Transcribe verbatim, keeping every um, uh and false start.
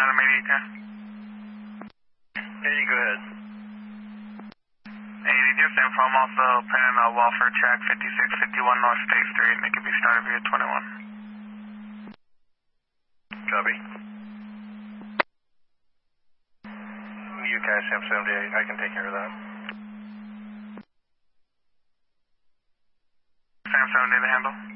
Adam eighty-eight car. eighty, go ahead. eighty, just inform also pin uh, Walford track fifty-six fifty-one North State Street, and it can be started via twenty-one. Copy. U K Sam seventy-eight, I can take care of that. Sam seventy to handle.